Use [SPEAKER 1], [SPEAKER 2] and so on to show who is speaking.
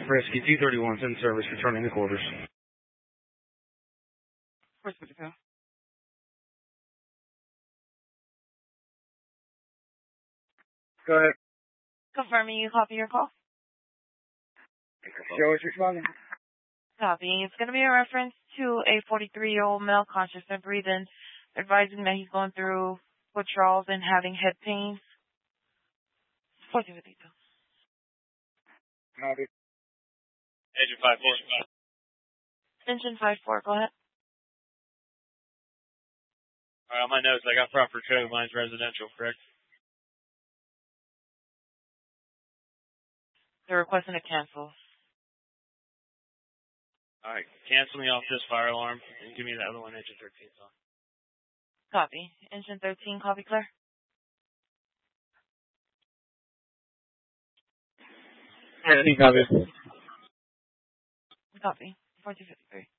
[SPEAKER 1] Rescue 231's in service, returning the quarters.
[SPEAKER 2] Where's the go?
[SPEAKER 1] Go ahead.
[SPEAKER 2] Confirming you copy your call.
[SPEAKER 1] Show us responding.
[SPEAKER 2] Copy. It's going to be a reference to a 43-year-old male conscious and breathing, advising that he's going through withdrawals and having head pains.
[SPEAKER 1] Copy.
[SPEAKER 3] Agent 5-4.
[SPEAKER 2] Engine 5-4, go ahead.
[SPEAKER 3] All right, on my notes, I got proper code. Mine's residential, correct?
[SPEAKER 2] They're requesting to cancel.
[SPEAKER 3] All right, cancel me off this fire alarm and give me the other one, Engine 13's on.
[SPEAKER 2] Copy. Engine 13, copy clear.
[SPEAKER 1] Copy.
[SPEAKER 2] Copy. 4253.